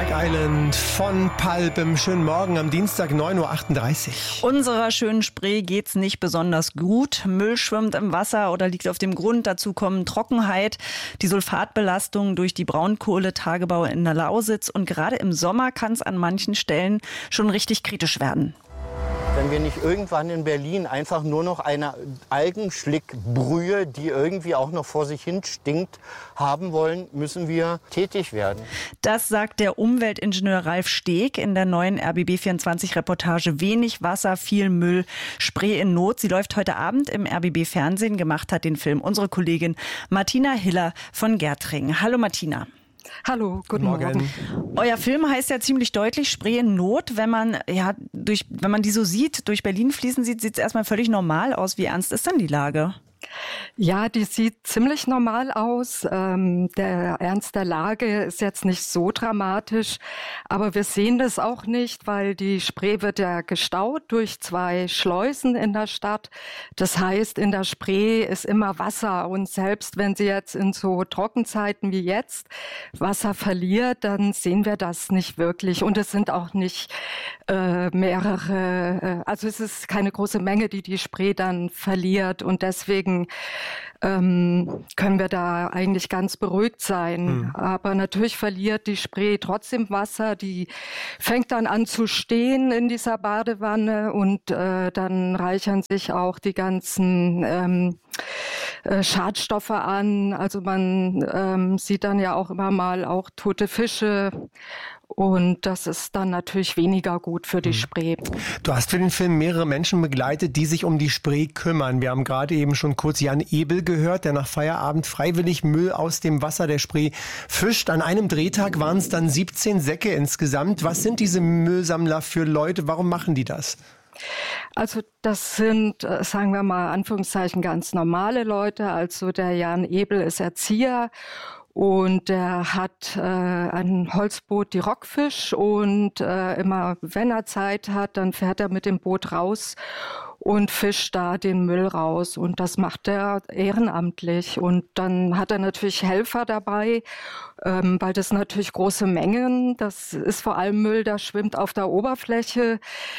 Strike Island von Pulp im schönen Morgen am Dienstag 9.38 Uhr. Unserer schönen Spree geht's nicht besonders gut. Müll schwimmt im Wasser oder liegt auf dem Grund. Dazu kommen Trockenheit, die Sulfatbelastung durch die Braunkohletagebau in der Lausitz. Und gerade im Sommer kann es an manchen Stellen schon richtig kritisch werden. Wenn wir nicht irgendwann in Berlin einfach nur noch eine Algenschlickbrühe, die irgendwie auch noch vor sich hin stinkt, haben wollen, müssen wir tätig werden. Das sagt der Umweltingenieur Ralf Steg in der neuen RBB24-Reportage Wenig Wasser, viel Müll, Spree in Not. Sie läuft heute Abend im RBB-Fernsehen. Gemacht hat den Film unsere Kollegin Martina Hiller von Gärtringen. Hallo Martina. Hallo, guten Morgen. Euer Film heißt ja ziemlich deutlich Spree in Not. Wenn man die so sieht, durch Berlin fließen sieht, sieht es erstmal völlig normal aus. Wie ernst ist denn die Lage? Ja, die sieht ziemlich normal aus. Der Ernst der Lage ist jetzt nicht so dramatisch, aber wir sehen das auch nicht, weil die Spree wird ja gestaut durch 2 Schleusen in der Stadt. Das heißt, in der Spree ist immer Wasser und selbst wenn sie jetzt in so Trockenzeiten wie jetzt Wasser verliert, dann sehen wir das nicht wirklich. Und es sind auch nicht mehrere, also es ist keine große Menge, die Spree dann verliert und deswegen können wir da eigentlich ganz beruhigt sein. Aber natürlich verliert die Spree trotzdem Wasser. Die fängt dann an zu stehen in dieser Badewanne und dann reichern sich auch die ganzen Schadstoffe an. Also man sieht dann ja auch immer mal auch tote Fische. Und das ist dann natürlich weniger gut für die Spree. Du hast für den Film mehrere Menschen begleitet, die sich um die Spree kümmern. Wir haben gerade eben schon kurz Jan Ebel gehört, der nach Feierabend freiwillig Müll aus dem Wasser der Spree fischt. An einem Drehtag waren es dann 17 Säcke insgesamt. Was sind diese Müllsammler für Leute? Warum machen die das? Also das sind, sagen wir mal, Anführungszeichen ganz normale Leute. Also der Jan Ebel ist Erzieher. Und er hat ein Holzboot, die Rockfisch, und immer wenn er Zeit hat, dann fährt er mit dem Boot raus und fischt da den Müll raus. Und das macht er ehrenamtlich. Und dann hat er natürlich Helfer dabei, weil das natürlich große Mengen, das ist vor allem Müll, der schwimmt auf der Oberfläche.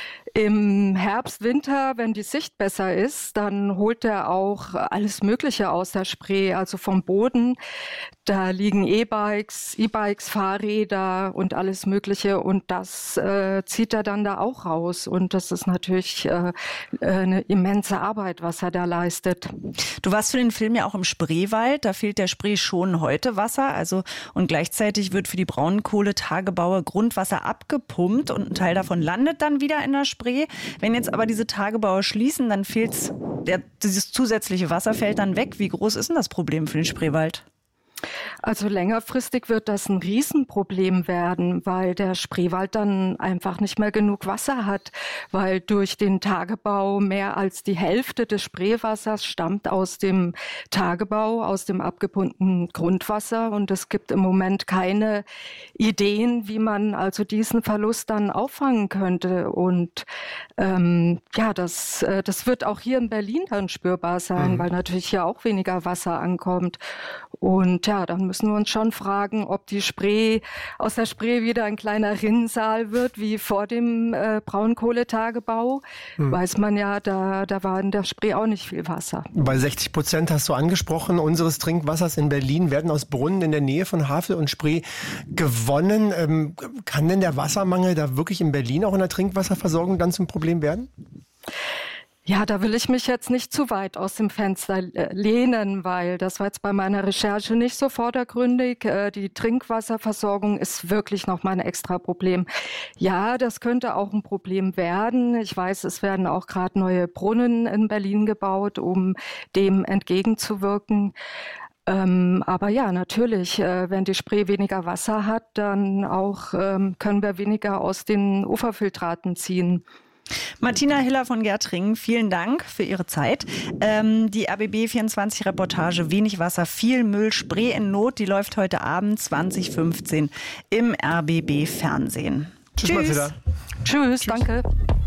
Im Herbst, Winter, wenn die Sicht besser ist, dann holt er auch alles Mögliche aus der Spree, also vom Boden. Da liegen E-Bikes, Fahrräder und alles Mögliche und das zieht er dann da auch raus. Und das ist natürlich eine immense Arbeit, was er da leistet. Du warst für den Film ja auch im Spreewald. Da fehlt der Spree schon heute Wasser. Und gleichzeitig wird für die Braunkohletagebaue Grundwasser abgepumpt und ein Teil davon landet dann wieder in der Spree. Wenn jetzt aber diese Tagebaue schließen, dann fehlt dieses zusätzliche Wasser fällt dann weg. Wie groß ist denn das Problem für den Spreewald? Also längerfristig wird das ein Riesenproblem werden, weil der Spreewald dann einfach nicht mehr genug Wasser hat, weil durch den Tagebau mehr als die Hälfte des Spreewassers stammt aus dem Tagebau, aus dem abgepumpten Grundwasser und es gibt im Moment keine Ideen, wie man also diesen Verlust dann auffangen könnte und das wird auch hier in Berlin dann spürbar sein, weil natürlich hier auch weniger Wasser ankommt und ja, dann müssen wir uns schon fragen, ob die Spree aus der Spree wieder ein kleiner Rinnsal wird, wie vor dem Braunkohletagebau. Weiß man ja, da war in der Spree auch nicht viel Wasser. Bei 60% hast du angesprochen, unseres Trinkwassers in Berlin werden aus Brunnen in der Nähe von Havel und Spree gewonnen. Kann denn der Wassermangel da wirklich in Berlin auch in der Trinkwasserversorgung dann zum Problem werden? Ja, da will ich mich jetzt nicht zu weit aus dem Fenster lehnen, weil das war jetzt bei meiner Recherche nicht so vordergründig. Die Trinkwasserversorgung ist wirklich nochmal ein extra Problem. Ja, das könnte auch ein Problem werden. Ich weiß, es werden auch gerade neue Brunnen in Berlin gebaut, um dem entgegenzuwirken. Aber ja, natürlich, wenn die Spree weniger Wasser hat, dann auch können wir weniger aus den Uferfiltraten ziehen. Martina Hiller von Gärtringen, vielen Dank für Ihre Zeit. Die RBB24-Reportage Wenig Wasser, viel Müll, Spree in Not, die läuft heute Abend 20:15 im RBB-Fernsehen. Tschüss. Tschüss, danke.